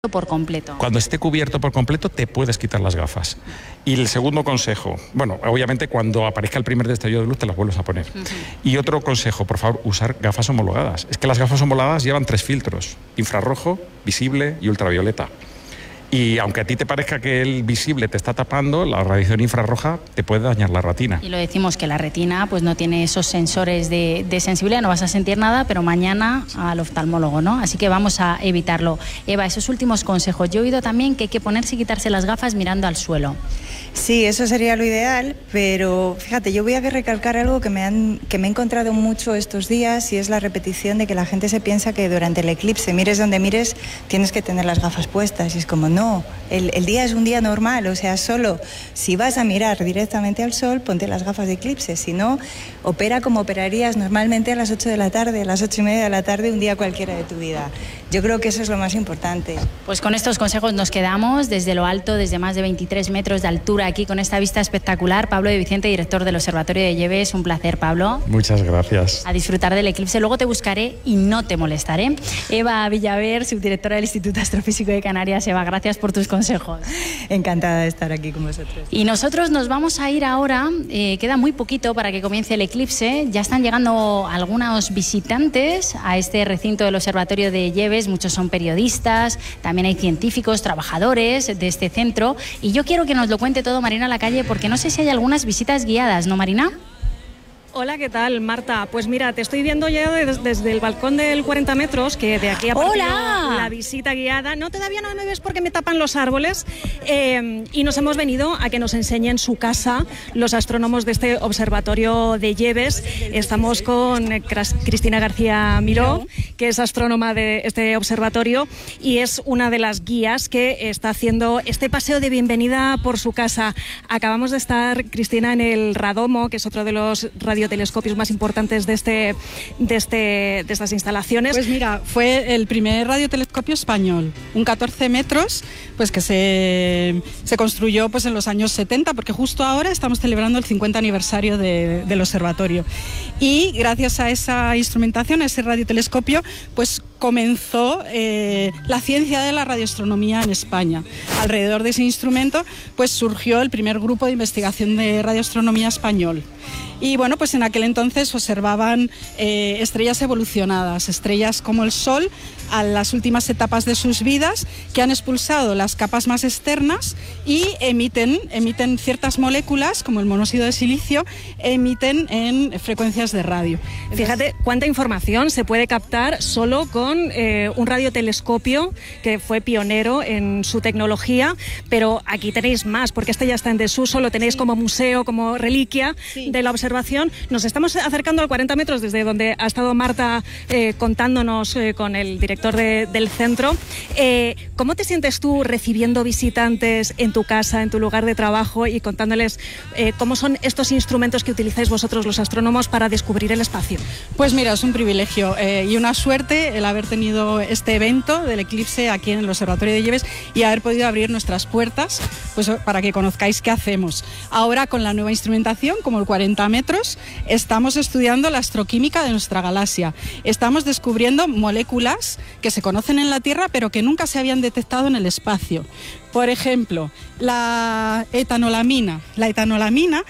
por completo. Cuando esté cubierto por completo te puedes quitar las gafas. Y el segundo consejo, bueno, obviamente cuando aparezca el primer destello de luz te las vuelves a poner. Y otro consejo, por favor, usar gafas homologadas. Es que las gafas homologadas llevan 3 filtros: infrarrojo, visible y ultravioleta. Y aunque a ti te parezca que el visible te está tapando, la radiación infrarroja te puede dañar la retina. Y lo decimos que la retina pues no tiene esos sensores de sensibilidad, no vas a sentir nada, pero mañana al oftalmólogo, ¿no? Así que vamos a evitarlo. Eva, esos últimos consejos. Yo he oído también que hay que ponerse y quitarse las gafas mirando al suelo. Sí, eso sería lo ideal, pero fíjate, yo voy a recalcar algo que me he encontrado mucho estos días, y es la repetición de que la gente se piensa que durante el eclipse, mires donde mires, tienes que tener las gafas puestas, y es como no, el día es un día normal, o sea, solo si vas a mirar directamente al sol, ponte las gafas de eclipse, si no, opera como operarías normalmente a las 8 de la tarde, a las 8:30 de la tarde, un día cualquiera de tu vida. Yo creo que eso es lo más importante. Pues con estos consejos nos quedamos desde lo alto, desde más de 23 metros de altura, aquí con esta vista espectacular. Pablo de Vicente, director del Observatorio de Lleves, un placer, Pablo. Muchas gracias. A disfrutar del eclipse, luego te buscaré y no te molestaré. Eva Villaver, subdirectora del Instituto Astrofísico de Canarias. Eva, gracias por tus consejos. Encantada de estar aquí con vosotros. Y nosotros nos vamos a ir ahora, queda muy poquito para que comience el eclipse, ya están llegando algunos visitantes a este recinto del Observatorio de Lleves, muchos son periodistas, también hay científicos, trabajadores de este centro, y yo quiero que nos lo cuente todo Marina Lacalle, porque no sé si hay algunas visitas guiadas, ¿no, Marina? Hola, ¿qué tal, Marta? Pues mira, te estoy viendo ya desde el balcón del 40 metros, que de aquí ha partido la visita guiada. No, todavía no me ves porque me tapan los árboles. Y nos hemos venido a que nos enseñen su casa los astrónomos de este observatorio de Lleves. Estamos con Cristina García Miró, que es astrónoma de este observatorio y es una de las guías que está haciendo este paseo de bienvenida por su casa. Acabamos de estar, Cristina, en el Radomo, que es otro de los radiotelescopios más importantes de estas instalaciones. Pues mira, fue el primer radiotelescopio español, un 14 metros, pues que se construyó pues en los años 70, porque justo ahora estamos celebrando el 50 aniversario del observatorio. Y gracias a esa instrumentación, a ese radiotelescopio, pues comenzó la ciencia de la radioastronomía en España. Alrededor de ese instrumento pues surgió el primer grupo de investigación de radioastronomía español. Y bueno, pues en aquel entonces observaban estrellas evolucionadas, estrellas como el Sol, a las últimas etapas de sus vidas, que han expulsado las capas más externas y emiten ciertas moléculas, como el monóxido de silicio, emiten en frecuencias de radio. Fíjate cuánta información se puede captar solo con un radiotelescopio que fue pionero en su tecnología, pero aquí tenéis más, porque este ya está en desuso, lo tenéis como museo, como reliquia de la observación. Nos estamos acercando al 40 metros desde donde ha estado Marta contándonos con el director del centro. ¿Cómo te sientes tú recibiendo visitantes en tu casa, en tu lugar de trabajo, y contándoles cómo son estos instrumentos que utilizáis vosotros los astrónomos para descubrir el espacio? Pues mira, es un privilegio y una suerte el haber tenido este evento del eclipse aquí en el Observatorio de Lleves y haber podido abrir nuestras puertas pues, para que conozcáis qué hacemos. Ahora, con la nueva instrumentación, como el 40 metros, estamos estudiando la astroquímica de nuestra galaxia. Estamos descubriendo moléculas que se conocen en la Tierra pero que nunca se habían detectado en el espacio. Por ejemplo, la etanolamina. La etanolamina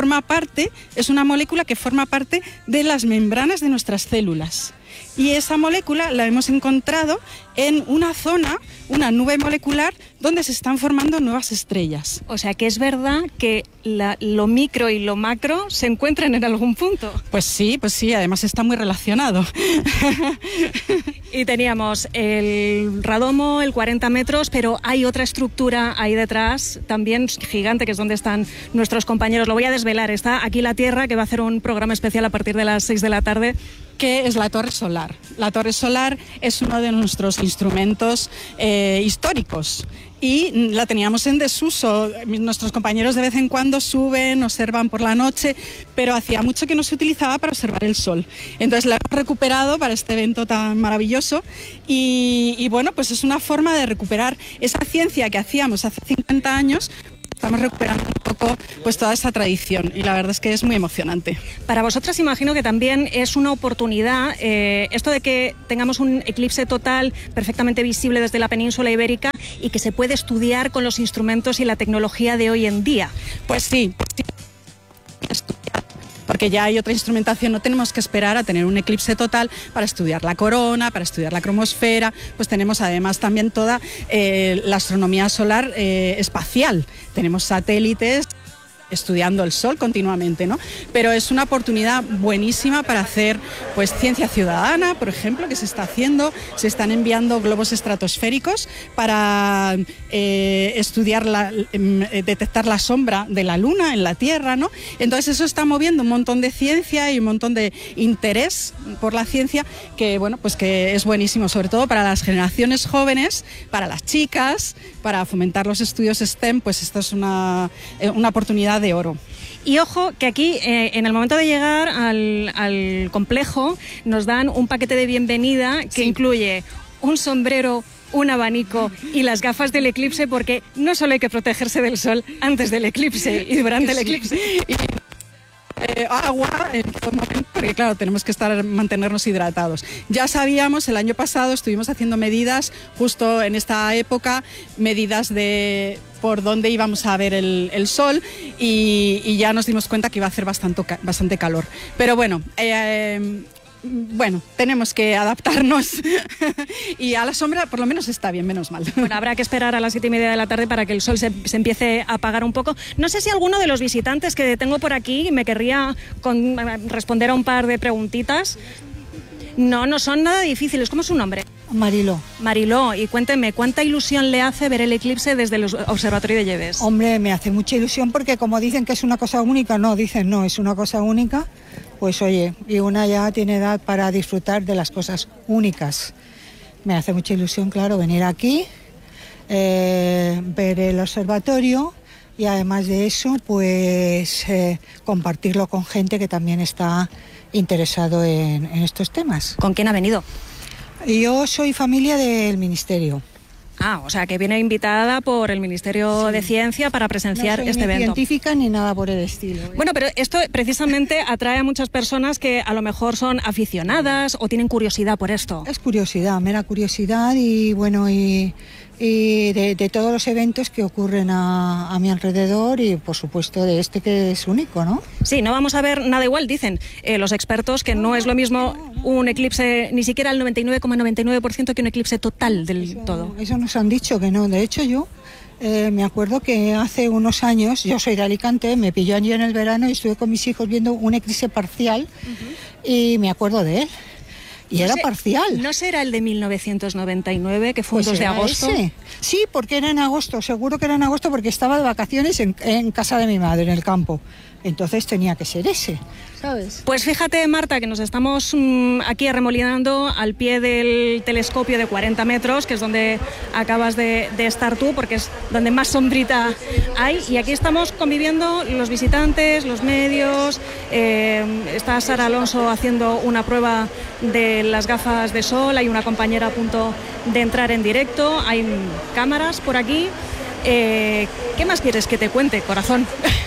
es una molécula que forma parte de las membranas de nuestras células. Y esa molécula la hemos encontrado en una zona, una nube molecular, donde se están formando nuevas estrellas. O sea que es verdad que lo micro y lo macro se encuentran en algún punto. Pues sí, además está muy relacionado. Y teníamos el Radomo, el 40 metros, pero hay otra estructura ahí detrás, también gigante, que es donde están nuestros compañeros. Lo voy a desvelar, está aquí la Tierra, que va a hacer un programa especial a partir de las 6 de la tarde. Que es la Torre Solar. La Torre Solar es uno de nuestros instrumentos históricos y la teníamos en desuso. Nuestros compañeros de vez en cuando suben, observan por la noche, pero hacía mucho que no se utilizaba para observar el Sol. Entonces la hemos recuperado para este evento tan maravilloso y bueno, pues es una forma de recuperar esa ciencia que hacíamos hace 50 años, estamos recuperando un poco pues toda esa tradición y la verdad es que es muy emocionante. Para vosotras imagino que también es una oportunidad esto de que tengamos un eclipse total perfectamente visible desde la península ibérica y que se puede estudiar con los instrumentos y la tecnología de hoy en día. Pues sí. Porque ya hay otra instrumentación, no tenemos que esperar a tener un eclipse total para estudiar la corona, para estudiar la cromosfera, pues tenemos además también toda la astronomía solar espacial, tenemos satélites estudiando el Sol continuamente, ¿no? Pero es una oportunidad buenísima para hacer pues ciencia ciudadana, por ejemplo, que se está haciendo, se están enviando globos estratosféricos para estudiar, detectar la sombra de la Luna en la Tierra, ¿no? Entonces eso está moviendo un montón de ciencia y un montón de interés por la ciencia que, bueno, pues que es buenísimo, sobre todo para las generaciones jóvenes, para las chicas, para fomentar los estudios STEM, pues esto es una oportunidad de oro. Y ojo que aquí en el momento de llegar al complejo nos dan un paquete de bienvenida que incluye un sombrero, un abanico y las gafas del eclipse, porque no solo hay que protegerse del sol antes del eclipse y durante el eclipse. Agua en todo momento, porque claro, tenemos que mantenernos hidratados. Ya sabíamos, el año pasado estuvimos haciendo medidas, justo en esta época, medidas de por dónde íbamos a ver el sol y ya nos dimos cuenta que iba a hacer bastante calor. Pero bueno, tenemos que adaptarnos y a la sombra por lo menos está bien, menos mal. Bueno, habrá que esperar a las 7:30 de la tarde para que el sol se empiece a apagar un poco. No sé si alguno de los visitantes que tengo por aquí me querría responder a un par de preguntitas. No son nada difíciles. ¿Cómo es su nombre? Mariló. Mariló, y cuénteme, ¿cuánta ilusión le hace ver el eclipse desde el Observatorio de Lleves? Hombre, me hace mucha ilusión porque como dicen que es una cosa única, no, es una cosa única. Pues oye, y una ya tiene edad para disfrutar de las cosas únicas. Me hace mucha ilusión, claro, venir aquí, ver el observatorio y además de eso, pues compartirlo con gente que también está interesado en estos temas. ¿Con quién ha venido? Yo soy familia del Ministerio. O sea, que viene invitada por el Ministerio de Ciencia para presenciar este evento. No soy ni científica ni nada por el estilo. Bueno, pero esto precisamente atrae a muchas personas que a lo mejor son aficionadas o tienen curiosidad por esto. Es curiosidad, mera curiosidad y bueno, y de todos los eventos que ocurren a mi alrededor y por supuesto de este que es único, ¿no? Sí, no vamos a ver nada igual, dicen los expertos, que no es lo mismo un eclipse, ni siquiera el 99,99% que un eclipse total del todo. Eso nos han dicho que no. De hecho yo me acuerdo que hace unos años, yo soy de Alicante, me pilló allí en el verano y estuve con mis hijos viendo un eclipse parcial y me acuerdo de él. Y era parcial. ¿No será el de 1999, que fue un 2 de agosto? Ese. Sí, porque era en agosto, seguro que era en agosto porque estaba de vacaciones en casa de mi madre, en el campo. Entonces tenía que ser ese, ¿sabes? Pues fíjate, Marta, que nos estamos aquí arremolinando al pie del telescopio de 40 metros, que es donde acabas de estar tú, porque es donde más sombrita hay. Y aquí estamos conviviendo los visitantes, los medios. Está Sara Alonso haciendo una prueba de las gafas de sol. Hay una compañera a punto de entrar en directo. Hay cámaras por aquí. ¿Qué más quieres que te cuente, corazón?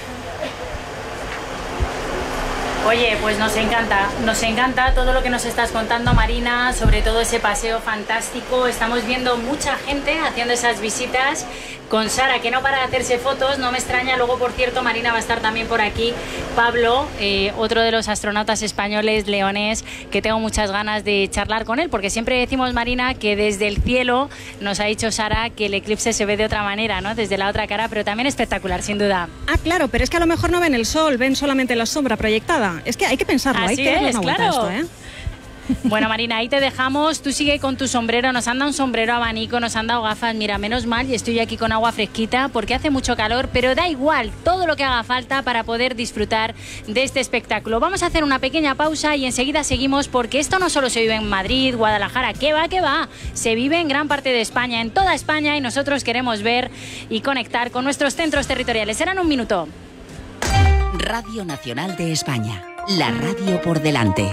Oye, pues nos encanta todo lo que nos estás contando, Marina, sobre todo ese paseo fantástico. Estamos viendo mucha gente haciendo esas visitas con Sara, que no para de hacerse fotos, no me extraña. Luego, por cierto, Marina va a estar también por aquí. Pablo, otro de los astronautas españoles, leonés, que tengo muchas ganas de charlar con él, porque siempre decimos, Marina, que desde el cielo nos ha dicho Sara que el eclipse se ve de otra manera, ¿no? Desde la otra cara, pero también espectacular, sin duda. Claro, pero es que a lo mejor no ven el sol, ven solamente la sombra proyectada. Es que hay que pensarlo, Así hay que darle es, una vuelta claro. a esto, ¿eh? Bueno, Marina, ahí te dejamos. Tú sigue con tu sombrero. Nos han dado un sombrero, abanico, nos han dado gafas. Mira, menos mal, y estoy aquí con agua fresquita porque hace mucho calor, pero da igual, todo lo que haga falta para poder disfrutar de este espectáculo. Vamos a hacer una pequeña pausa y enseguida seguimos, porque esto no solo se vive en Madrid, Guadalajara, ¿qué va? Se vive en gran parte de España, en toda España, y nosotros queremos ver y conectar con nuestros centros territoriales. Serán un minuto. Radio Nacional de España, la radio por delante.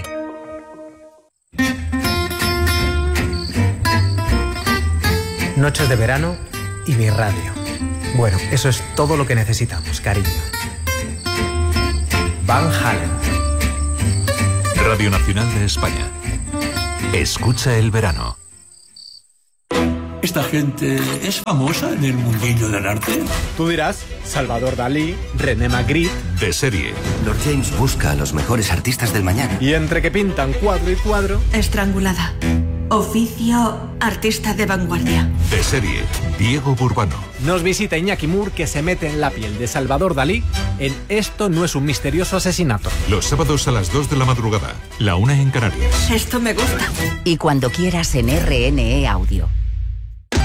Noches de verano y mi radio. Bueno, eso es todo lo que necesitamos, cariño. Van Halen. Radio Nacional de España. Escucha el verano. ¿Esta gente es famosa en el mundillo del arte? Tú dirás, Salvador Dalí, René Magritte. De serie. Lord James busca a los mejores artistas del mañana. Y entre que pintan cuadro y cuadro... Estrangulada. Oficio artista de vanguardia. De serie. Diego Burbano. Nos visita Iñaki Mur, que se mete en la piel de Salvador Dalí en Esto no es un misterioso asesinato. Los sábados a las 2 de la madrugada, la 1 en Canarias. Esto me gusta. Y cuando quieras en RNE Audio.